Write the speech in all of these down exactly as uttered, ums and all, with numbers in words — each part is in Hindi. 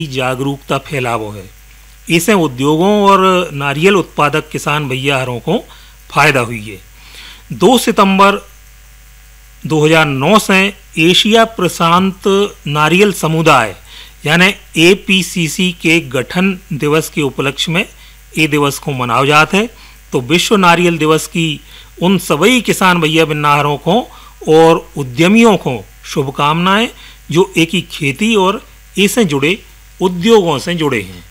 जागरूकता फैलावो है। इससे उद्योगों और नारियल उत्पादक किसान भैयारों को फायदा हुई है। दो सितंबर दो हज़ार नौ से एशिया प्रशांत नारियल समुदाय यानी ए पी सी सी के गठन दिवस के उपलक्ष्य में ये दिवस को मनाया जाता है। तो विश्व नारियल दिवस की उन सभी किसान भैया बिन्नारों को और उद्यमियों को शुभकामनाएं जो एक ही खेती और इससे जुड़े उद्योगों से जुड़े हैं।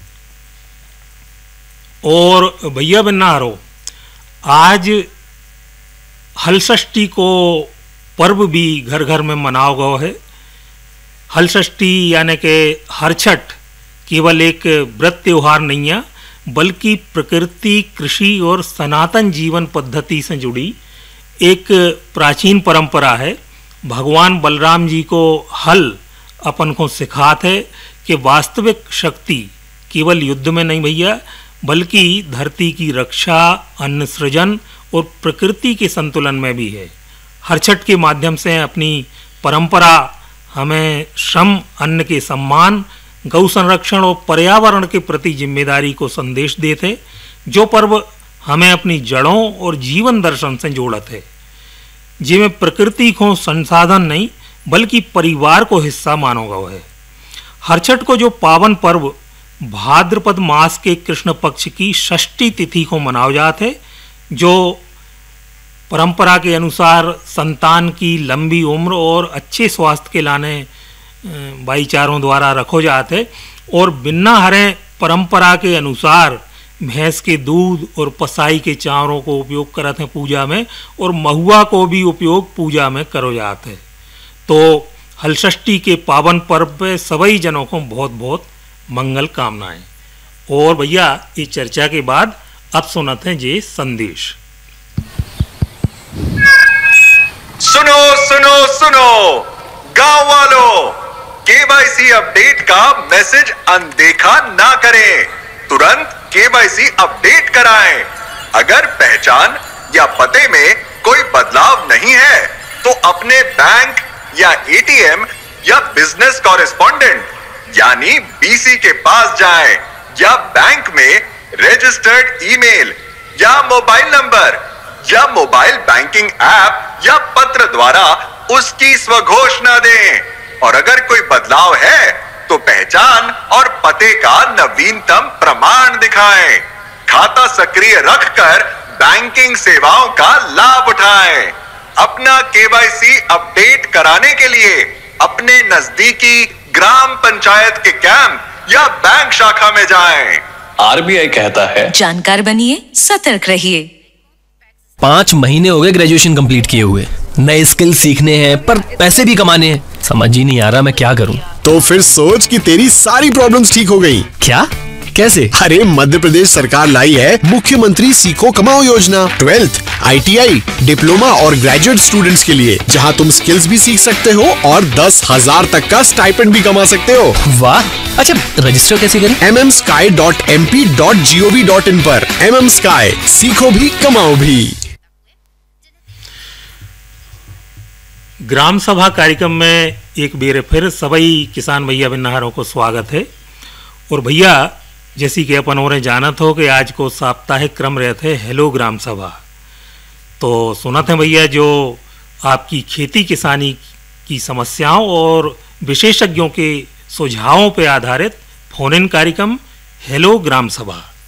और भैया बिन्नारों, आज हलषष्ठी को पर्व भी घर घर में मनाया गया है। हलषष्ठी यानी कि हरछठ केवल एक व्रत त्यौहार नहीं है, बल्कि प्रकृति, कृषि और सनातन जीवन पद्धति से जुड़ी एक प्राचीन परंपरा है। भगवान बलराम जी को हल अपन को सिखाते है कि वास्तविक शक्ति केवल युद्ध में नहीं भैया, बल्कि धरती की रक्षा, अन्न सृजन और प्रकृति के संतुलन में भी है। हरछठ के माध्यम से अपनी परंपरा हमें श्रम, अन्न के सम्मान, गौ संरक्षण और पर्यावरण के प्रति जिम्मेदारी को संदेश देते, जो पर्व हमें अपनी जड़ों और जीवन दर्शन से जोड़ते है, जिसमें प्रकृति को संसाधन नहीं बल्कि परिवार को हिस्सा माना गया है। हरछठ को जो पावन पर्व भाद्रपद मास के कृष्ण पक्ष की षष्ठी तिथि को मनाया जाता है, जो परंपरा के अनुसार संतान की लंबी उम्र और अच्छे स्वास्थ्य के लाने भाईचारों द्वारा रखो जाते हैं। और बिन्ना हरें परंपरा के अनुसार भैंस के दूध और पसाई के चारों को उपयोग करते हैं पूजा में, और महुआ को भी उपयोग पूजा में करो जाते हैं। तो हलषष्ठी के पावन पर्व पे सभी जनों को बहुत बहुत मंगल कामनाएं। और भैया इस चर्चा के बाद अब सुनते हैं ये संदेश। सुनो सुनो सुनो गांव वालों, के वाई सी अपडेट का मैसेज अनदेखा ना करें, तुरंत के वाई सी अपडेट कराएं। अगर पहचान या पते में कोई बदलाव नहीं है तो अपने बैंक या ए टी एम या बिजनेस कॉरेस्पॉन्डेंट यानी बी सी के पास जाएं, या बैंक में रजिस्टर्ड ईमेल या मोबाइल नंबर या मोबाइल बैंकिंग ऐप या पत्र द्वारा उसकी स्वघोषणा दें। और अगर कोई बदलाव है तो पहचान और पते का नवीनतम प्रमाण दिखाएं। खाता सक्रिय रखकर बैंकिंग सेवाओं का लाभ उठाएं। अपना के वाई सी अपडेट कराने के लिए अपने नजदीकी ग्राम पंचायत के कैंप या बैंक शाखा में जाएं। आर बी आई कहता है, जानकार बनिए, सतर्क रहिए। पाँच महीने हो गए ग्रेजुएशन कंप्लीट किए हुए, नए स्किल सीखने हैं पर पैसे भी कमाने हैं, समझ ही नहीं आ रहा मैं क्या करूं। तो फिर सोच कि तेरी सारी प्रॉब्लम्स ठीक हो गई। क्या? कैसे? अरे मध्य प्रदेश सरकार लाई है मुख्यमंत्री सीखो कमाओ योजना, twelfth, I T I, diploma और ग्रेजुएट स्टूडेंट्स के लिए, जहां तुम स्किल्स भी सीख सकते हो और दस हजार तक का स्टाइपेंड भी कमा सकते हो। वाह! अच्छा, रजिस्टर कैसे करें? M M sky dot M P dot G O V dot in पर। एम एम स्काई, सीखो भी कमाओ भी। ग्राम सभा कार्यक्रम में एक बेर फिर सभी किसान भैया बिन्नारों को स्वागत है। और भैया, जैसी कि अपन और जानत हो कि आज को साप्ताहिक क्रम रहते है हेलो ग्राम सभा। तो सुनते हैं भैया, जो आपकी खेती किसानी की समस्याओं और विशेषज्ञों के सुझावों पर आधारित फोन इन कार्यक्रम हेलो ग्राम सभा।